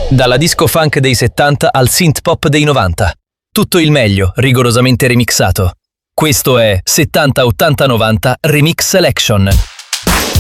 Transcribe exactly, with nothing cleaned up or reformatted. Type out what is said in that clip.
Dalla disco funk dei settanta al synth pop dei novanta. Tutto il meglio, rigorosamente remixato. Questo è settanta ottanta novanta Remix Selection.